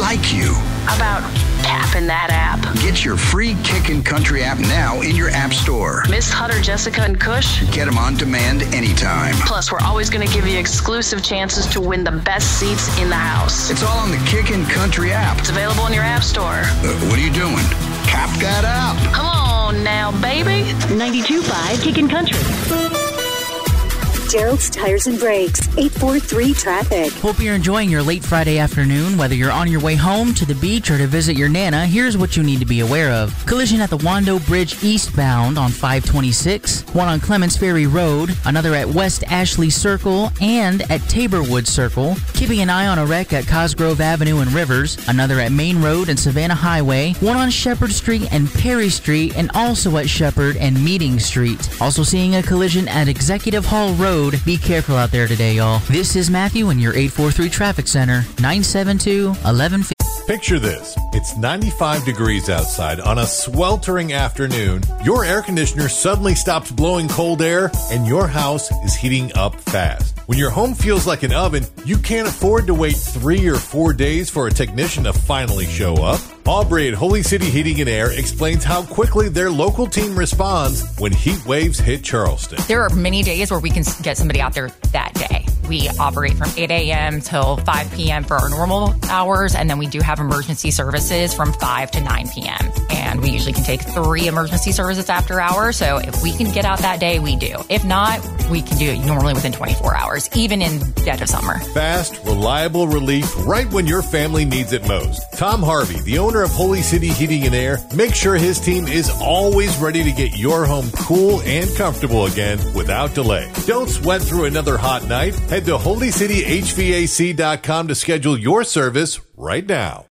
like you. How about tapping that app? Get your free Kickin' Country app now in your app store. Miss Hutter, Jessica, and Kush? Get them on demand anytime. Plus, we're always going to give you exclusive chances to win the best seats in the house. It's all on the Kickin' Country app. It's available in your app store. What are you doing? Tap that app. Come on now, baby. 92.5 Kickin' Country. Gerald's Tires and Brakes, 843 Traffic. Hope you're enjoying your late Friday afternoon. Whether you're on your way home, to the beach, or to visit your Nana, here's what you need to be aware of. Collision at the Wando Bridge eastbound on 526, one on Clements Ferry Road, another at West Ashley Circle and at Taborwood Circle. Keeping an eye on a wreck at Cosgrove Avenue and Rivers, another at Main Road and Savannah Highway, one on Shepherd Street and Perry Street, and also at Shepherd and Meeting Street. Also seeing a collision at Executive Hall Road. Be careful out there today, y'all. This is Matthew in your 843 Traffic Center, 972-1150. Picture this. It's 95 degrees outside on a sweltering afternoon. Your air conditioner suddenly stops blowing cold air and your house is heating up fast. When your home feels like an oven, you can't afford to wait 3 or 4 days for a technician to finally show up. Aubrey at Holy City Heating and Air explains how quickly their local team responds when heat waves hit Charleston. There are many days where we can get somebody out there that day. We operate from 8 a.m. till 5 p.m. for our normal hours, and then we do have emergency services from 5 to 9 p.m. And we usually can take 3 emergency services after hours, so if we can get out that day, we do. If not, we can do it normally within 24 hours, even in dead of summer. Fast, reliable relief right when your family needs it most. Tom Harvey, the owner of Holy City Heating and Air, makes sure his team is always ready to get your home cool and comfortable again without delay. Don't sweat through another hot night. Head to holycityhvac.com to schedule your service right now.